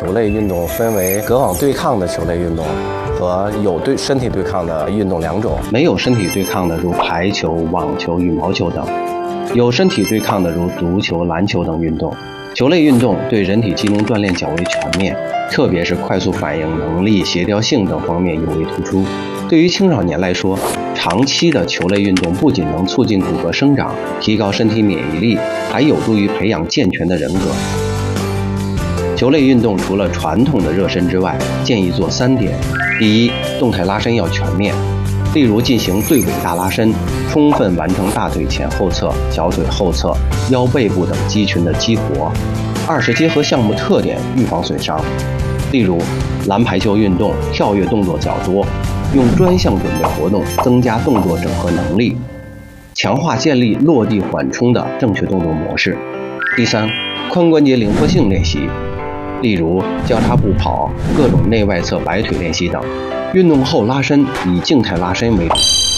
球类运动分为隔网对抗的球类运动和有身体对抗的运动两种。 没有身体对抗的如排球、网球、羽毛球等；有身体对抗的如足球、篮球等运动。球类运动对人体机能锻炼较为全面，特别是快速反应能力、协调性等方面尤为突出。对于青少年来说，长期的球类运动不仅能促进骨骼生长，提高身体免疫力，还有助于培养健全的人格。球类运动除了传统的热身之外，建议做3点：第一，动态拉伸要全面，例如进行对尾大拉伸，充分完成大腿前后侧、小腿后侧、腰背部等肌群的激活。二是结合项目特点预防损伤，例如篮排球运动跳跃动作较多，用专项准备活动增加动作整合能力，强化建立落地缓冲的正确动作模式。第三，髋关节灵活性练习，例如交叉步跑、各种内外侧摆腿练习等。运动后拉伸以静态拉伸为主。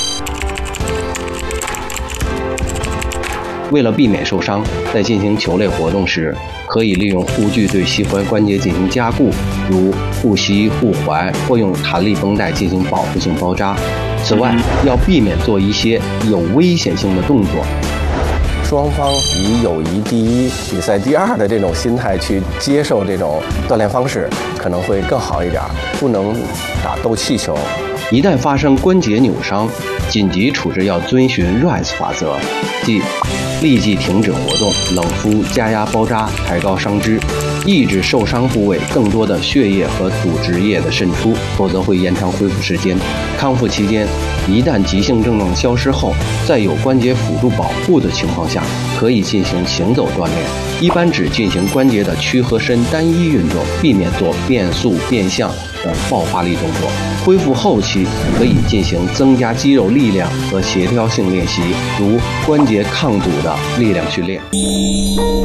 为了避免受伤，在进行球类活动时，可以利用护具对膝踝关节进行加固，如护膝、护踝，或用弹力绷带进行保护性包扎。此外，要避免做一些有危险性的动作。 双方以友谊第一、比赛第二的这种心态去接受这种锻炼方式，可能会更好一点。不能打斗气球。 一旦发生关节扭伤，紧急处置要遵循 RICE 法则，即立即停止活动、冷敷、加压包扎、抬高伤肢，抑制受伤部位更多的血液和组织液的渗出，否则会延长恢复时间。康复期间，一旦急性症状消失后，在有关节辅助保护的情况下，可以进行行走锻炼，一般只进行关节的屈和伸单一运动，避免做变速、变向等爆发力动作。恢复后期可以进行增加肌肉力量和协调性练习，如关节抗阻的力量训练。